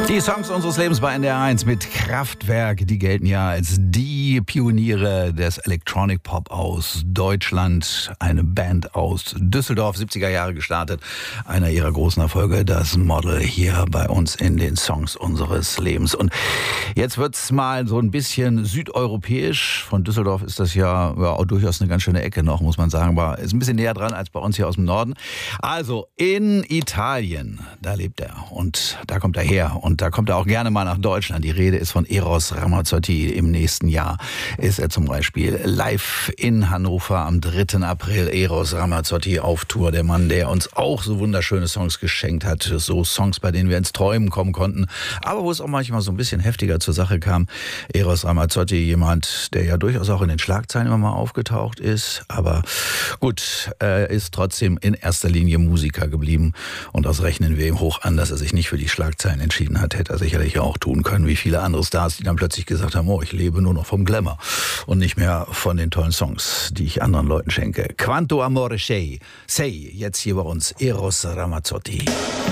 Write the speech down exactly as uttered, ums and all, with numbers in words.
Die Songs unseres Lebens bei N D R eins mit Kraftwerk, die gelten ja als die Pioniere des Electronic Pop aus Deutschland. Eine Band aus Düsseldorf, siebziger Jahre gestartet. Einer ihrer großen Erfolge, das Model, hier bei uns in den Songs unseres Lebens. Und jetzt wird's mal so ein bisschen südeuropäisch. Von Düsseldorf ist das ja, ja auch durchaus eine ganz schöne Ecke noch, muss man sagen. Aber ist ein bisschen näher dran als bei uns hier aus dem Norden. Also in Italien, da lebt er und da kommt er her. Und da kommt er auch gerne mal nach Deutschland. Die Rede ist von Eros Ramazzotti. Im nächsten Jahr ist er zum Beispiel live in Hannover am dritten April. Eros Ramazzotti auf Tour. Der Mann, der uns auch so wunderschöne Songs geschenkt hat. So Songs, bei denen wir ins Träumen kommen konnten. Aber wo es auch manchmal so ein bisschen heftiger zur Sache kam. Eros Ramazzotti, jemand, der ja durchaus auch in den Schlagzeilen immer mal aufgetaucht ist. Aber gut, er ist trotzdem in erster Linie Musiker geblieben. Und das rechnen wir ihm hoch an, dass er sich nicht für die Schlagzeilen entschieden hat. Hätte er sicherlich auch tun können, wie viele andere Stars, die dann plötzlich gesagt haben, oh, ich lebe nur noch vom Glamour und nicht mehr von den tollen Songs, die ich anderen Leuten schenke. Quanto amore sei, sei, jetzt hier bei uns Eros Ramazzotti.